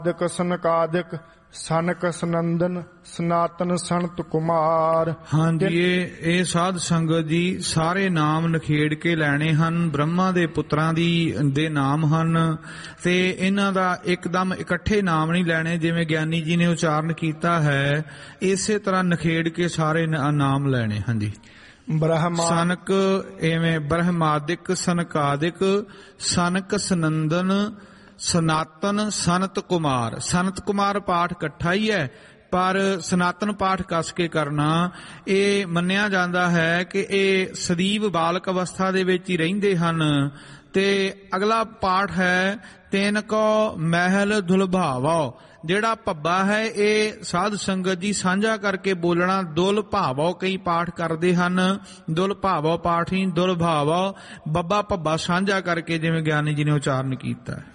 ਦਿਕ ਸਨਕਾਦਿਕ ਸਨਕ ਸਨੰਦਨ ਸਨਾਤਨ ਸੰਤ ਕੁਮਾਰ। ਹਾਂਜੀ, ਇਹ ਸਾਧ ਸੰਗਤ ਜੀ ਸਾਰੇ ਨਾਮ ਨਖੇੜ ਕੇ ਲੈਣੇ ਹਨ। ਬ੍ਰਹਮਾ ਦੇ ਪੁੱਤਰਾਂ ਦੇ ਨਾਮ ਹਨ ਤੇ ਇਹਨਾਂ ਦਾ ਇੱਕਦਮ ਇਕੱਠੇ ਨਾਮ ਨਹੀਂ ਲੈਣੇ, ਜਿਵੇਂ ਗਿਆਨੀ ਜੀ ਨੇ ਉਚਾਰਨ ਕੀਤਾ ਹੈ ਇਸੇ ਤਰ੍ਹਾਂ ਨਖੇੜ ਕੇ ਸਾਰੇ ਨਾਮ ਲੈਣੇ। ਹਾਂਜੀ, ਸਨਕ ਐਵੇਂ ਬ੍ਰਹਮਾਦਿਕ ਸਨਕਾਦਿਕ ਸਨਕ ਸਨੰਦਨ ਸਨਾਤਨ ਸੰਤ ਕੁਮਾਰ। ਸੰਤ ਕੁਮਾਰ ਪਾਠ ਇਕੱਠਾ ਹੀ ਹੈ, ਪਰ ਸਨਾਤਨ ਪਾਠ ਕੱਸ ਕੇ ਕਰਨਾ। ਇਹ ਮੰਨਿਆ ਜਾਂਦਾ ਹੈ ਕਿ ਇਹ ਸਦੀਵ ਬਾਲਕ ਅਵਸਥਾ ਦੇ ਵਿੱਚ ਹੀ ਰਹਿੰਦੇ ਹਨ। ਤੇ ਅਗਲਾ ਪਾਠ ਹੈ ਤੈਨ ਕੋ ਮਹਿਲ ਦੁਲਭਾਵੋ। ਜਿਹੜਾ ਭੱਬਾ ਹੈ ਇਹ ਸਾਧ ਸੰਗਤ ਜੀ ਸਾਂਝਾ ਕਰਕੇ ਬੋਲਣਾ। ਦੁਲ ਭਾਵੋ ਕਈ ਪਾਠ ਕਰਦੇ ਹਨ, ਦੁਲ ਭਾਵੋ ਪਾਠ ਹੀ ਦੁਲ ਭਾਵੋ, ਬੱਬਾ ਭੱਬਾ ਸਾਂਝਾ ਕਰਕੇ ਜਿਵੇਂ ਗਿਆਨੀ ਜੀ ਨੇ ਉਚਾਰਨ ਕੀਤਾ।